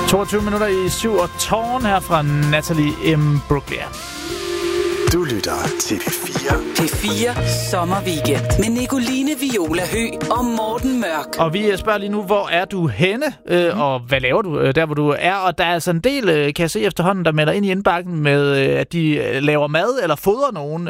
22 minutter i 7 og Tårn her fra Natalie M. Bruglia. Du lytter til P4. P4 Sommerweekend med Nicoline Viola Høgh og Morten Mørk. Og vi spørger lige nu, hvor er du henne, og hvad laver du der, hvor du er? Og der er altså en del, kan jeg se efterhånden, der melder ind i indbakken med, at de laver mad eller fodrer nogen.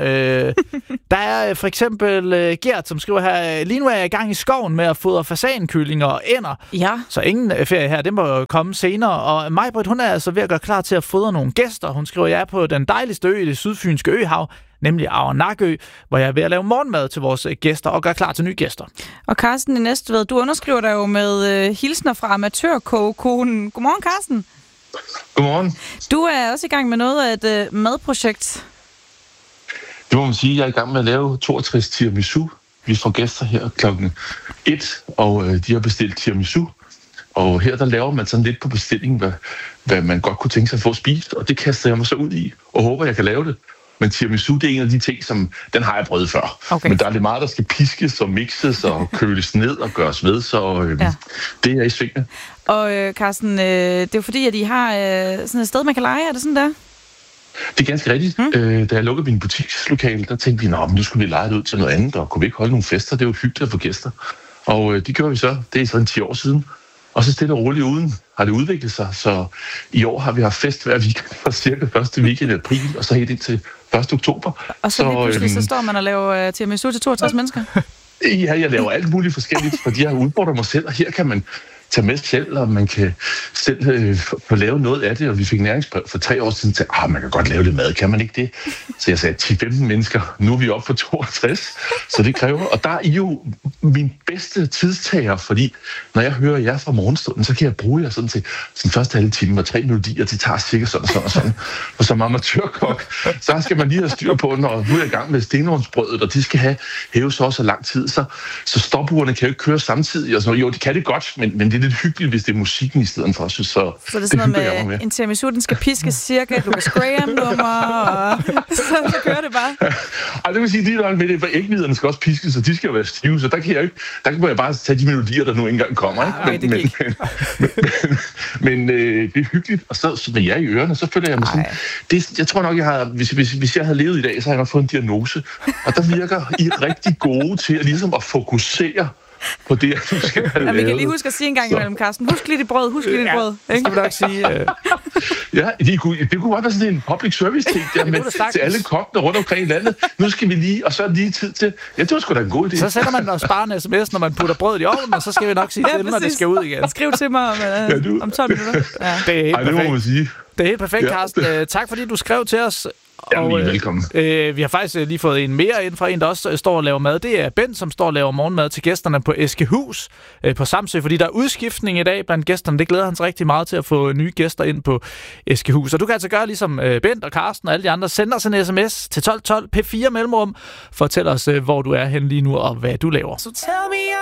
Der er for eksempel Gert, som skriver her, lige nu er jeg i gang i skoven med at fodre fasankyllinger og ænder. Ja. Så ingen ferie her, det må komme senere. Og Majbrit, hun er altså ved at gøre klar til at fodre nogle gæster. Hun skriver, jeg er på den dejligste ø i det sydfynske øhav, nemlig Avernakø, hvor jeg er ved at lave morgenmad til vores gæster og gøre klar til nye gæster. Og Carsten i Næstved, du underskriver dig jo med hilsner fra amatørkogekonen. Godmorgen, Carsten. Godmorgen. Du er også i gang med noget af et madprojekt. Det må man sige, jeg er i gang med at lave 62 tiramisu. Vi får gæster her klokken 1, og de har bestilt tiramisu. Og her der laver man sådan lidt på bestilling, hvad man godt kunne tænke sig at få spist, og det kaster jeg mig så ud i, og håber, jeg kan lave det. Men tiramisu, det er en af de ting, som den har jeg prøvet før. Okay. Men der er lidt meget, der skal piskes og mixes og køles ned og gøres ved, så det er jeg i sving med. Og Carsten, det er jo fordi, at I har sådan et sted, man kan lege, er det sådan der? Det er ganske rigtigt. Da jeg lukkede min butikslokale, der tænkte vi, nu skulle vi lege det ud til noget andet, og kunne vi ikke holde nogle fester? Det er jo hyggeligt at få gæster. Og det gjorde vi så. Det er sådan 10 år siden. Og så stille og roligt uden har det udviklet sig, så i år har vi haft fest hver weekend fra cirka første weekend i april, og så helt indtil 1. oktober. Og så lige pludselig, så står man og laver tiramisu til 62 mennesker? Ja, jeg laver alt muligt forskelligt, fordi jeg udfordrer mig selv, og her kan man tage med selv, og man kan selv få lavet noget af det, og vi fik næringsbrev for 3 år siden til, man kan godt lave lidt mad, kan man ikke det? Så jeg sagde, 10-15 mennesker, nu er vi oppe på 62, så det kræver, og der er I jo min bedste tidstager, fordi når jeg hører jer fra morgenstunden, så kan jeg bruge jer sådan til sådan første halve time, og 3 melodier, det tager cirka sådan og sådan og sådan. Og som amatørkok, så skal man lige have styr på, når nu er jeg i gang med stenovnsbrødet, og de skal hæves også lang tid, så stopurene kan jo ikke køre samtidig, og sådan noget. Jo, de kan det godt, men det er lidt hyggeligt, hvis det er musikken i stedet for. Så det er sådan noget med en tiramisu, den skal piskes cirka Lucas Graham-nummer, og så kører det bare. Og det vil sige, at de ægviderne skal også piskes, så de skal jo være stive, så der kan jeg bare tage de melodier, der nu ikke engang kommer. Ikke? Men det er hyggeligt, og så med jer i ørerne, så føler jeg mig sådan... jeg tror nok, hvis jeg havde levet i dag, så havde jeg nok fået en diagnose. Og der virker I rigtig gode til ligesom at fokusere på det, du skal have lavet. Vi kan lige huske at sige en gang imellem, Carsten. Husk lige dit brød, brød. Ikke? Det vil nok sige... Ja, det kunne godt være sådan en public service ting der med til alle kokkene rundt omkring i landet. Nu skal vi lige, og så er lige tid til... Ja, det var sgu da en god idé. Så sender man også bare en sms, når man putter brødet i ovnen, og så skal vi nok sige til dem, når det skal ud igen. Skriv til mig om 12 minutter. Ja. Det er helt perfekt. Det må man sige. Det er helt perfekt, Carsten. Tak fordi du skrev til os. Jamen, velkommen. Vi har faktisk lige fået en mere ind fra en, der også står og laver mad. Det er Bent, som står og laver morgenmad til gæsterne på Eskehus på Samsø, fordi der er udskiftning i dag blandt gæsterne. Det glæder han sig rigtig meget til at få nye gæster ind på Eskehus. Og du kan altså gøre ligesom Bent og Carsten og alle de andre. Send os en sms til 1212 P4 mellemrum. Fortæl os, hvor du er henne lige nu og hvad du laver. So tell me